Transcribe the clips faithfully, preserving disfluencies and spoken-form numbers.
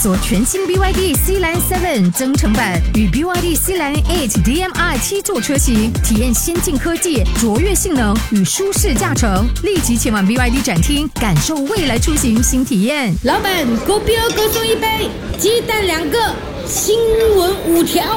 索全新 B Y D C-Line 七增程版与 B Y D C-Line 八 D M I 七座车型，体验先进科技、卓越性能与舒适驾乘。立即前往 B Y D 展厅，感受未来出行新体验。 老板，狗标各送一杯，鸡蛋两个，新闻五条。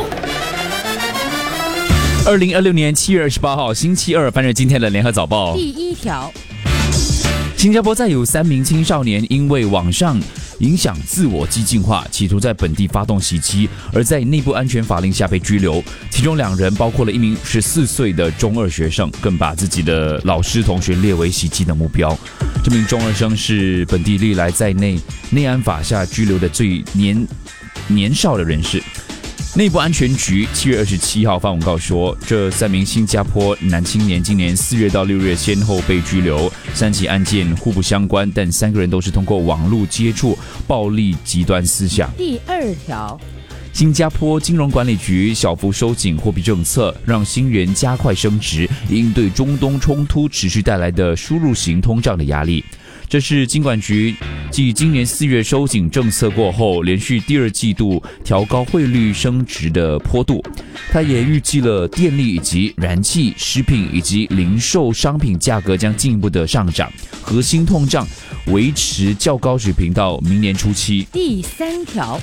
二零二六年七月二十八号星期二，翻阅今天的联合早报。 第一条， 新加坡再有三名青少年因为网上影响自我激进化，企图在本地发动袭击，而在内部安全法令下被拘留。其中两人包括了一名十四岁的中二学生，更把自己的老师同学列为袭击的目标。这名中二生是本地历来在内内安法下拘留的最年年少的人士。内部安全局七月二十七号发文告说，这三名新加坡男青年今年四月到六月先后被拘留，三起案件互不相关，但三个人都是通过网络接触暴力极端思想。 第二条， 新加坡金融管理局小幅收紧货币政策，让新元加快升值，应对中东冲突持续带来的输入型通胀的压力。这是金管局继今年四月收紧政策过后，连续第二季度调高汇率升值的坡度。它也预计了电力以及燃气、食品以及零售商品价格将进一步的上涨，核心通胀维持较高水平到明年初期。 第三条，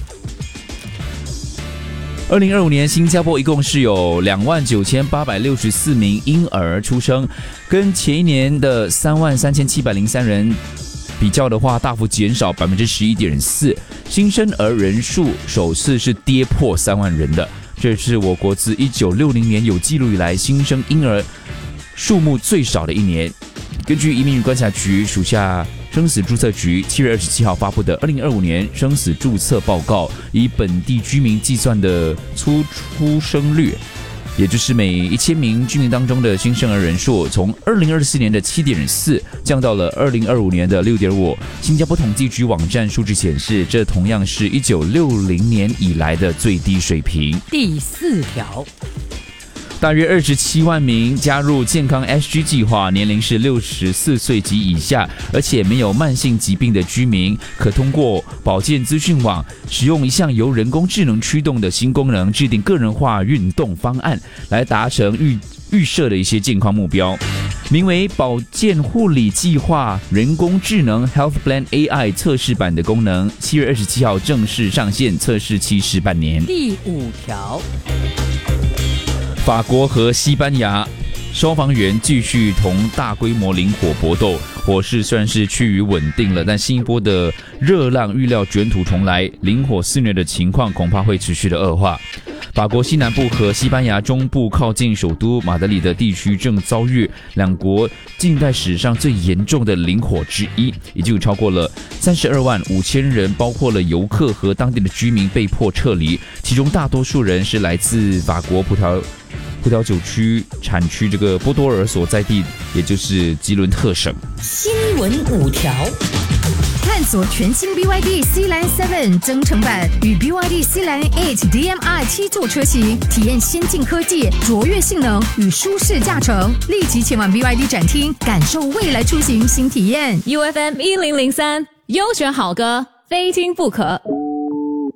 二零二五年，新加坡一共是有两万九千八百六十四名婴儿出生，跟前一年的三万三千七百零三人比较的话，大幅减少百分之十一点四。新生儿人数首次是跌破三万人的，这是我国自一九六零年有记录以来新生婴儿数目最少的一年。根据移民与关察局属下生死注册局七月二十七号发布的二零二五年生死注册报告，以本地居民计算的初出生率，也就是每一千名居民当中的新生儿人数，从二零二四年的七点四降到了二零二五年的六点五。新加坡统计局网站数据显示，这同样是一九六零年以来的最低水平。 第四条， 大约二十七万名加入健康 S G 计划，年龄是六十四岁及以下，而且没有慢性疾病的居民，可通过保健资讯网使用一项由人工智能驱动的新功能，制定个人化运动方案，来达成预预设的一些健康目标。名为保健护理计划人工智能 Health Plan A I 测试版的功能，七月二十七号正式上线，测试期时半年。 第五条， 法国和西班牙消防员继续同大规模林火搏斗，火势虽然是趋于稳定了，但新一波的热浪预料卷土重来，林火肆虐的情况恐怕会持续的恶化。法国西南部和西班牙中部靠近首都马德里的地区正遭遇两国近代史上最严重的林火之一，已经有超过了三十二万五千人，包括了游客和当地的居民被迫撤离，其中大多数人是来自法国葡萄葡萄酒区产区这个波多尔所在地，也就是吉伦特省。 新闻五条， 探索全新 B Y D C-Line 七增程版与 B Y D C-Line 八 D M I 七座车型，体验先进科技、卓越性能与舒适驾乘。立即前往 B Y D 展厅，感受未来出行新体验。 U F M 一零零三，优选好歌，非听不可。